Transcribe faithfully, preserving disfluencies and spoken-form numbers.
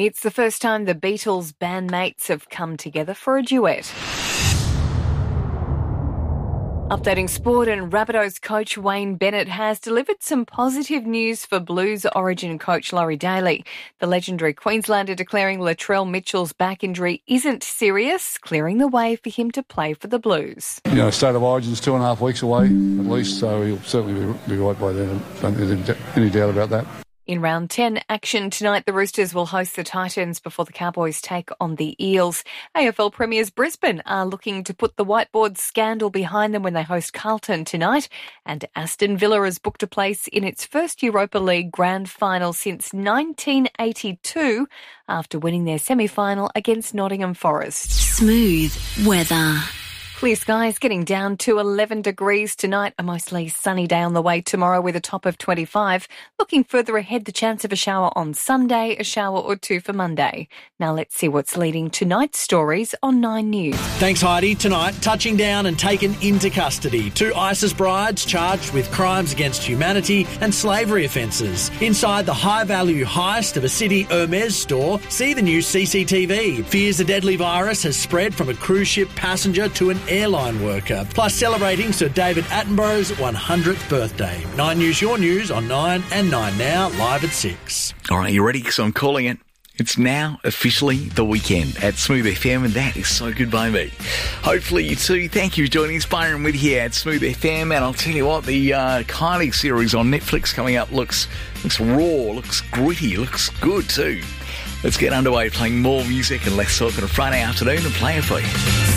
It's the first time the Beatles bandmates have come together for a duet. Updating sport, and Rabbitohs coach Wayne Bennett has delivered some positive news for Blues Origin coach Laurie Daly. The legendary Queenslander declaring Latrell Mitchell's back injury isn't serious, clearing the way for him to play for the Blues. You know, State of Origin's two and a half weeks away at least, so he'll certainly be, be right by then. I don't think there's any doubt about that. In round ten action tonight, the Roosters will host the Titans before the Cowboys take on the Eels. A F L Premiers Brisbane are looking to put the whiteboard scandal behind them when they host Carlton tonight. And Aston Villa has booked a place in its first Europa League grand final since nineteen eighty-two after winning their semi-final against Nottingham Forest. Smooth weather. Clear skies, getting down to eleven degrees tonight. A mostly sunny day on the way tomorrow with a top of twenty-five. Looking further ahead, the chance of a shower on Sunday, a shower or two for Monday. Now let's see what's leading tonight's stories on Nine News. Thanks, Heidi. Tonight, touching down and taken into custody. Two ISIS brides charged with crimes against humanity and slavery offences. Inside the high-value heist of a City Hermes store, see the new C C T V. Fears a deadly virus has spread from a cruise ship passenger to an airline worker. Plus celebrating Sir David Attenborough's one hundredth birthday. Nine News, your news on Nine and Nine Now, live at six. All right, you ready? Because I'm calling it. It's now officially the weekend at Smooth F M, and that is so good by me. Hopefully you too. Thank you for joining us, Byron Wood here at Smooth F M, and I'll tell you what, the uh, Kylie series on Netflix coming up looks looks raw, looks gritty, looks good too. Let's get underway playing more music and less talk on a Friday afternoon and play it for you.